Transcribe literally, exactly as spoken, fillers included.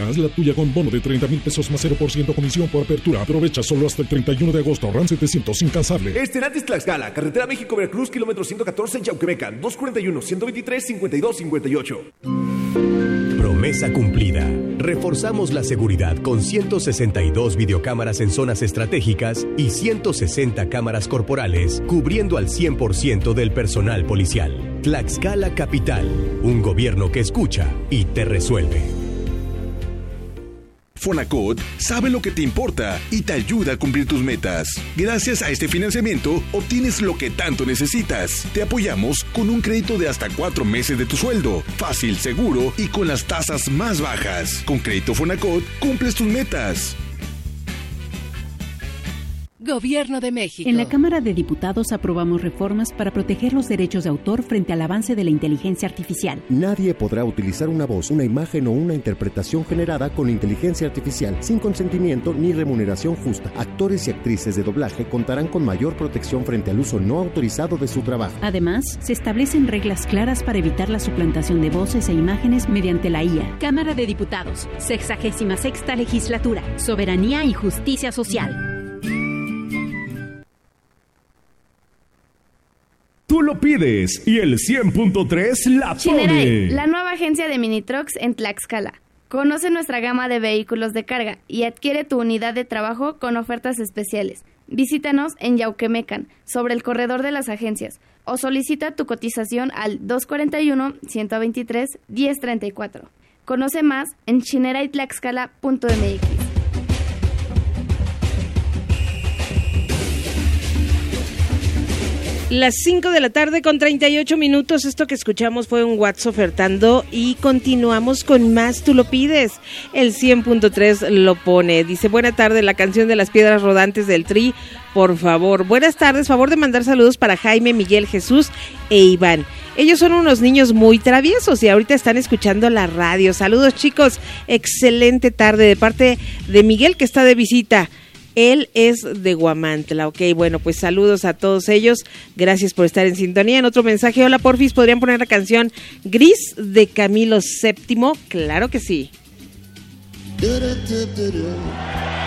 Haz la tuya con bono de treinta mil pesos más cero por ciento comisión por apertura. Aprovecha solo hasta el treinta y uno de agosto. RAN setecientos incansable. Esterantes Tlaxcala, carretera México-Veracruz, kilómetro ciento catorce en Yauquemecan, dos cuarenta y uno, ciento veintitrés, cincuenta y dos cincuenta y ocho. Promesa cumplida. Reforzamos la seguridad con ciento sesenta y dos videocámaras en zonas estratégicas y ciento sesenta cámaras corporales, cubriendo al cien por ciento del personal policial. Tlaxcala Capital, un gobierno que escucha y te resuelve. Fonacot sabe lo que te importa y te ayuda a cumplir tus metas. Gracias a este financiamiento, obtienes lo que tanto necesitas. Te apoyamos con un crédito de hasta cuatro meses de tu sueldo. Fácil, seguro y con las tasas más bajas. Con Crédito Fonacot, cumples tus metas. Gobierno de México. En la Cámara de Diputados aprobamos reformas para proteger los derechos de autor frente al avance de la inteligencia artificial. Nadie podrá utilizar una voz, una imagen o una interpretación generada con inteligencia artificial sin consentimiento ni remuneración justa. Actores y actrices de doblaje contarán con mayor protección frente al uso no autorizado de su trabajo. Además, se establecen reglas claras para evitar la suplantación de voces e imágenes mediante la I A. Cámara de Diputados, sexagésima sexta legislatura, soberanía y justicia social. Tú lo pides y el cien punto tres la Chineray, pone. la nueva agencia de Minitrucks en Tlaxcala. Conoce nuestra gama de vehículos de carga y adquiere tu unidad de trabajo con ofertas especiales. Visítanos en Yauquemecan, sobre el corredor de las agencias, o solicita tu cotización al dos cuarenta y uno, ciento veintitrés, diez treinta y cuatro. Conoce más en chineray tlaxcala punto m x. Las cinco de la tarde con treinta y ocho minutos. Esto que escuchamos fue un WhatsApp ofertando y continuamos con más. Tú lo pides. El cien punto tres lo pone. Dice, buena tarde, la canción de las piedras rodantes del Tri, por favor. Buenas tardes, favor de mandar saludos para Jaime, Miguel, Jesús e Iván. Ellos son unos niños muy traviesos y ahorita están escuchando la radio. Saludos, chicos. Excelente tarde de parte de Miguel, que está de visita. Él es de Guamantla, ok, bueno, pues saludos a todos ellos, gracias por estar en sintonía. En otro mensaje, hola, porfis, ¿podrían poner la canción Gris de Camilo séptimo? Claro que sí.